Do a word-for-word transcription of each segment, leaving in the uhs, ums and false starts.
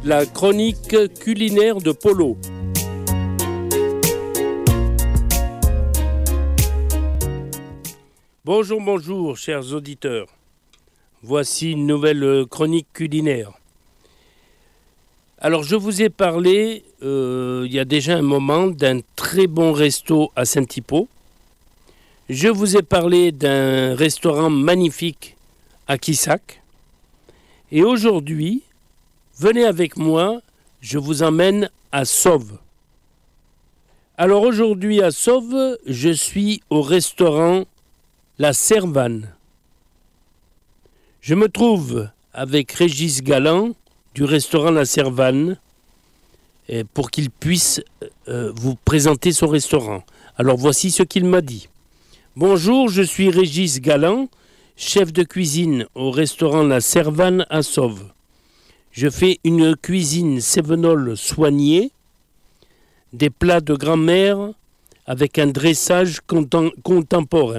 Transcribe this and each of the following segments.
la chronique culinaire de Polo. Bonjour, bonjour, chers auditeurs. Voici une nouvelle chronique culinaire. Alors, je vous ai parlé, euh, il y a déjà un moment, d'un très bon resto à Saint-Hippo. Je vous ai parlé d'un restaurant magnifique à Quissac. Et aujourd'hui, venez avec moi, je vous emmène à Sauve. Alors aujourd'hui à Sauve, je suis au restaurant La Servanne. Je me trouve avec Régis Galland du restaurant La Servanne pour qu'il puisse euh, vous présenter son restaurant. Alors voici ce qu'il m'a dit. Bonjour, je suis Régis Galland, chef de cuisine au restaurant La Servanne à Sauve. Je fais une cuisine cévenole soignée, des plats de grand-mère avec un dressage contem- contemporain.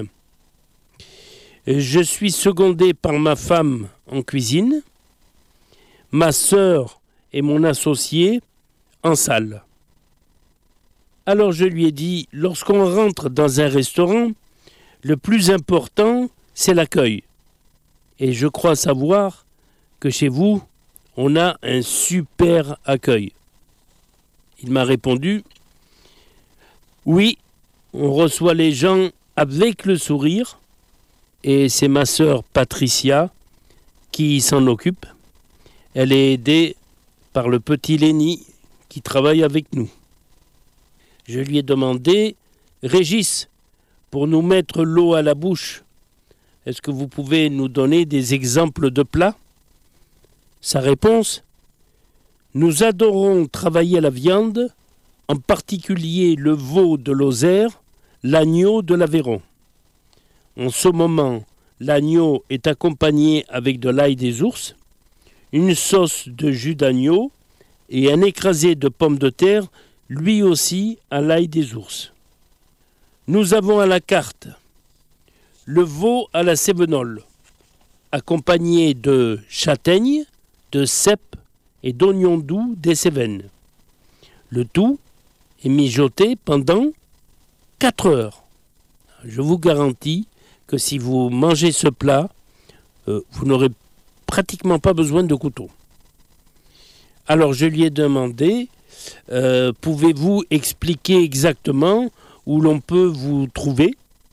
Je suis secondé par ma femme en cuisine, ma sœur et mon associé en salle. Alors je lui ai dit, lorsqu'on rentre dans un restaurant, le plus important, c'est l'accueil. Et je crois savoir que chez vous, on a un super accueil. Il m'a répondu, oui, on reçoit les gens avec le sourire, et c'est ma sœur Patricia qui s'en occupe. Elle est aidée par le petit Lenny qui travaille avec nous. Je lui ai demandé, Régis, pour nous mettre l'eau à la bouche, est-ce que vous pouvez nous donner des exemples de plats ? Sa réponse, nous adorons travailler la viande, en particulier le veau de Lozère, l'agneau de l'Aveyron. En ce moment, l'agneau est accompagné avec de l'ail des ours, une sauce de jus d'agneau et un écrasé de pommes de terre, lui aussi à l'ail des ours. Nous avons à la carte le veau à la cévenole, accompagné de châtaignes, de cèpes et d'oignons doux des Cévennes. Le tout est mijoté pendant quatre heures. Je vous garantis que si vous mangez ce plat, euh, vous n'aurez pratiquement pas besoin de couteau. Alors je lui ai demandé, euh, pouvez-vous expliquer exactement où l'on peut vous trouver ?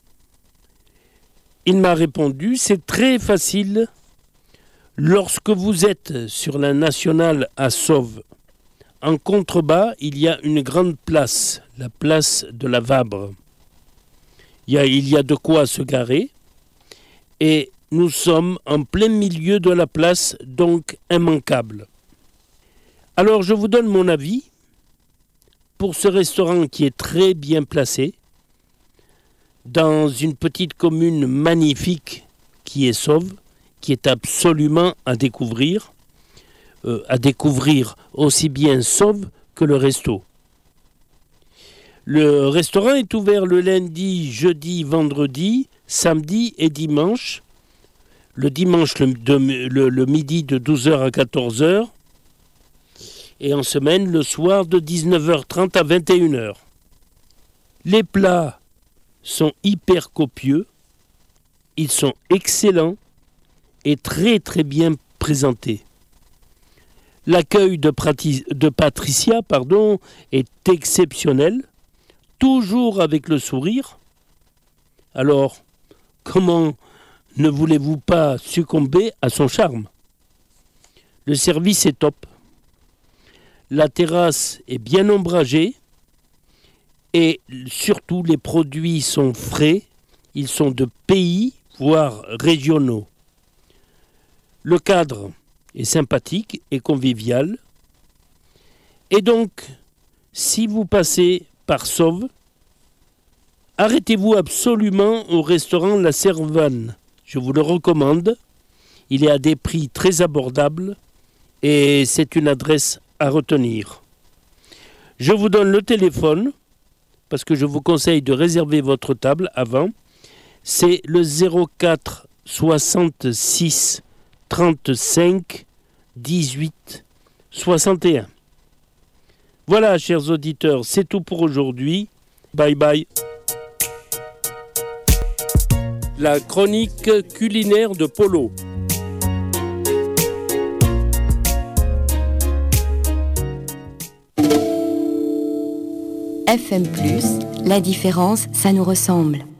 Il m'a répondu, c'est très facile. Lorsque vous êtes sur la nationale à Sauve, en contrebas, il y a une grande place, la place de la Vabre. Il y a, il y a de quoi se garer et nous sommes en plein milieu de la place, donc immanquable. Alors je vous donne mon avis pour ce restaurant qui est très bien placé dans une petite commune magnifique qui est Sauve, qui est absolument à découvrir, euh, à découvrir aussi bien Sauve que le resto. Le restaurant est ouvert le lundi, jeudi, vendredi, samedi et dimanche. Le dimanche le, de, le, le midi de douze heures à quatorze heures et en semaine le soir de dix-neuf heures trente à vingt et une heures. Les plats sont hyper copieux, ils sont excellents et très très bien présentés. L'accueil de, Prati- de Patricia pardon, est exceptionnel, toujours avec le sourire. Alors, comment ne voulez-vous pas succomber à son charme ? Le service est top. La terrasse est bien ombragée et surtout les produits sont frais, ils sont de pays, voire régionaux. Le cadre est sympathique et convivial. Et donc, si vous passez par Sauve, arrêtez-vous absolument au restaurant La Servanne. Je vous le recommande. Il est à des prix très abordables et c'est une adresse à retenir. Je vous donne le téléphone parce que je vous conseille de réserver votre table avant. C'est le zéro quatre soixante-six trente-cinq dix-huit soixante et un. Voilà, chers auditeurs, c'est tout pour aujourd'hui. Bye bye. La chronique culinaire de Polo. F M plus, la différence, ça nous ressemble.